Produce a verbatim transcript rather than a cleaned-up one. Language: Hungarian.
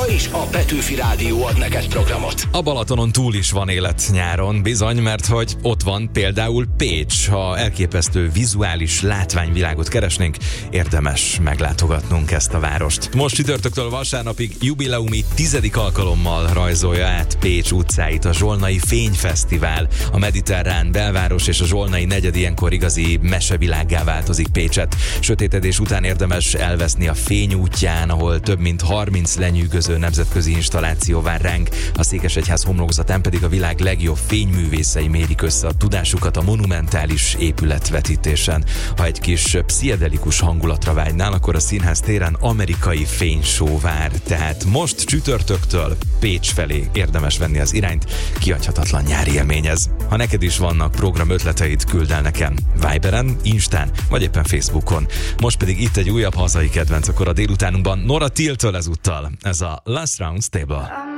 is a Petőfi Rádió ad neked programot. A Balatonon túl is van élet nyáron, bizony, mert hogy ott van például Pécs. Ha elképesztő vizuális látványvilágot keresnénk, érdemes meglátogatnunk ezt a várost. Most csütörtöktől vasárnapig jubileumi tizedik alkalommal rajzolja át Pécs utcáit a Zsolnai Fényfesztivál. A mediterrán belváros és a Zsolnai negyed ilyenkor igazi mesevilággá változik Pécset. Sötétedés után érdemes elveszni a Fény útján, ahol több mint harminc lenyűgöző nemzetközi installáció vár ránk. A Székesegyház homlokzatán pedig a világ legjobb fényművészei mérik össze a tudásukat a monumentális épületvetítésen. Ha egy kis pszichedelikus hangulatra vágynál, akkor a Színház téren amerikai fényshow vár. Tehát most csütörtöktől Pécs felé érdemes venni az irányt, kihagyhatatlan nyári élmény ez. Ha neked is vannak program ötleteid, küld el nekem Viberen, Instán, vagy éppen Facebookon. Most pedig itt egy újabb hazai kedvenc akkor a délutánunkban, Nora Till-től ezúttal. Ez a Last Round Stable.